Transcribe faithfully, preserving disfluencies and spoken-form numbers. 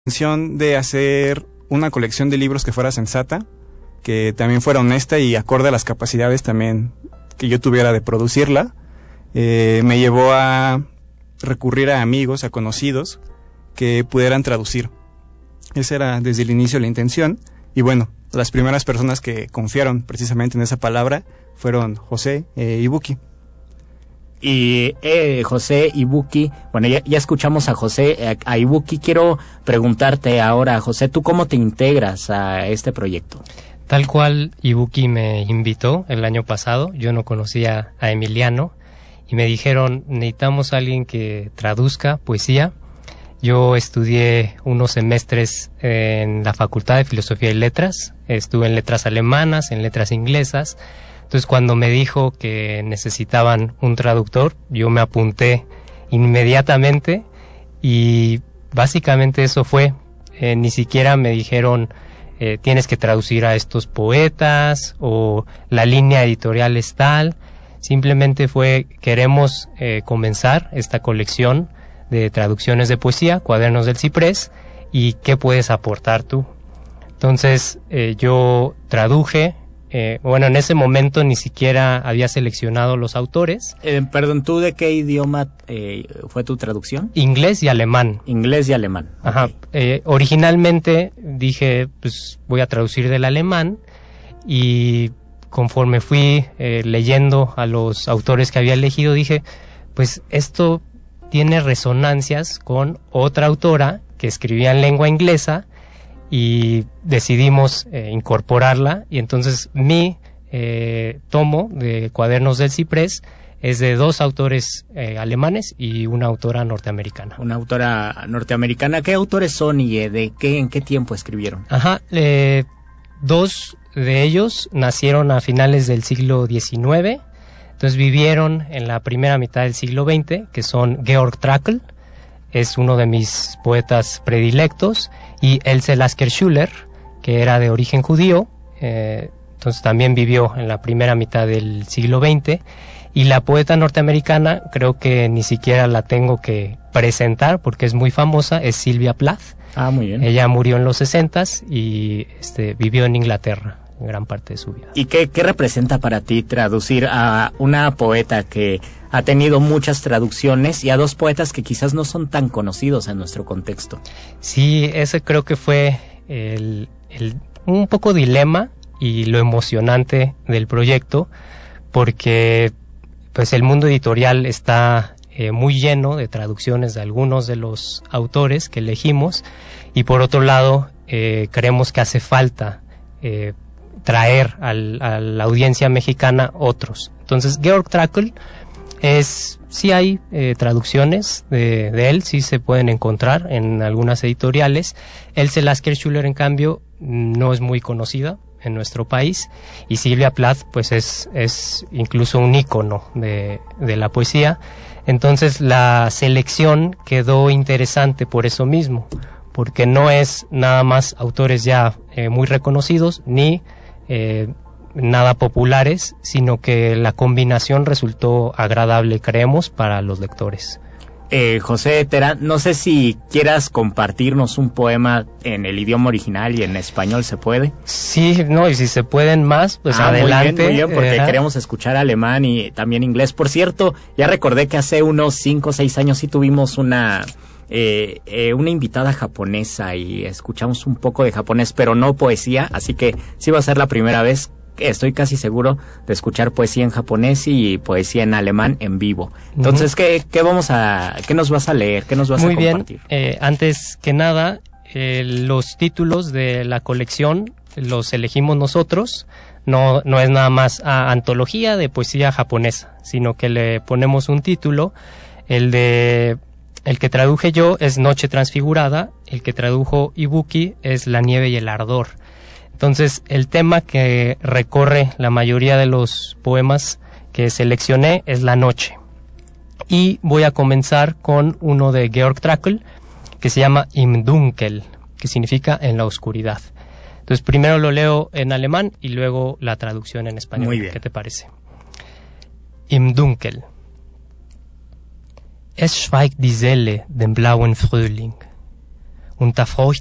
intención de hacer una colección de libros que fuera sensata, que también fuera honesta y acorde a las capacidades también que yo tuviera de producirla. Eh, me llevó a recurrir a amigos, a conocidos que pudieran traducir. Esa era desde el inicio la intención. Y bueno, las primeras personas que confiaron precisamente en esa palabra fueron José eh, y Buki. Y eh, José Ibuki, bueno, ya, ya escuchamos a José, a, a Ibuki. Quiero preguntarte ahora, José, ¿tú cómo te integras a este proyecto? Tal cual Ibuki me invitó el año pasado, yo no conocía a Emiliano, y me dijeron, necesitamos a alguien que traduzca poesía. Yo estudié unos semestres en la Facultad de Filosofía y Letras, estuve en letras alemanas, en letras inglesas. Entonces, cuando me dijo que necesitaban un traductor, yo me apunté inmediatamente y básicamente eso fue. Eh, ni siquiera me dijeron, eh, tienes que traducir a estos poetas o la línea editorial es tal. Simplemente fue, queremos eh, comenzar esta colección de traducciones de poesía, Cuadernos del Ciprés, y ¿qué puedes aportar tú? Entonces, eh, yo traduje. Eh, bueno, en ese momento ni siquiera había seleccionado los autores. Eh, perdón, ¿tú de qué idioma eh, fue tu traducción? Inglés y alemán. Inglés y alemán. Ajá. Okay. Eh, originalmente dije, pues voy a traducir del alemán, y conforme fui eh, leyendo a los autores que había elegido, dije, pues esto tiene resonancias con otra autora que escribía en lengua inglesa, y decidimos eh, incorporarla, y entonces mi eh, tomo de Cuadernos del Ciprés es de dos autores eh, alemanes y una autora norteamericana. Una autora norteamericana. ¿Qué autores son y de qué, en qué tiempo escribieron? Ajá, eh, dos de ellos nacieron a finales del siglo diecinueve, entonces vivieron en la primera mitad del siglo veinte, que son Georg Trakl, es uno de mis poetas predilectos, y Else Lasker-Schuller, que era de origen judío, eh, entonces también vivió en la primera mitad del siglo veinte, y la poeta norteamericana, creo que ni siquiera la tengo que presentar porque es muy famosa, es Sylvia Plath. Ah, muy bien. Ella murió en los sesentas y este, vivió en Inglaterra en gran parte de su vida. ¿Y qué, qué representa para ti traducir a una poeta que ha tenido muchas traducciones y a dos poetas que quizás no son tan conocidos en nuestro contexto? Sí, ese creo que fue el, el, un poco dilema y lo emocionante del proyecto, porque pues el mundo editorial está eh, muy lleno de traducciones de algunos de los autores que elegimos, y por otro lado eh, creemos que hace falta eh, traer al, a la audiencia mexicana otros. Entonces Georg Trakl es, sí hay eh, traducciones de, de él, sí se pueden encontrar en algunas editoriales. Else Lasker-Schuller, en cambio, no es muy conocida en nuestro país, y Sylvia Plath pues es, es incluso un ícono de, de la poesía. Entonces la selección quedó interesante por eso mismo, porque no es nada más autores ya eh, muy reconocidos ni eh, nada populares, sino que la combinación resultó agradable, creemos, para los lectores. Eh, José Terán, no sé si quieras compartirnos un poema en el idioma original y en español, ¿se puede? Sí, no, y si se pueden más, pues ah, adelante. Muy bien, muy bien, porque eh, queremos escuchar alemán y también inglés. Por cierto, ya recordé que hace unos cinco o seis años sí tuvimos una... Eh, eh, una invitada japonesa y escuchamos un poco de japonés, pero no poesía, así que sí va a ser la primera vez, estoy casi seguro, de escuchar poesía en japonés y poesía en alemán en vivo. Entonces, uh-huh. ¿qué, qué vamos a, qué nos vas a leer? ¿Qué nos vas Muy a compartir? Muy bien, eh, antes que nada, eh, los títulos de la colección los elegimos nosotros, no, no es nada más a antología de poesía japonesa, sino que le ponemos un título. El de El que traduje yo es Noche Transfigurada, el que tradujo Ibuki es La Nieve y el Ardor. Entonces, el tema que recorre la mayoría de los poemas que seleccioné es la noche. Y voy a comenzar con uno de Georg Trakl, que se llama Im Dunkel, que significa en la oscuridad. Entonces, primero lo leo en alemán y luego la traducción en español. Muy bien. ¿Qué te parece? Im Dunkel. Es schweigt die Selle dem blauen Frühling, Unterfeucht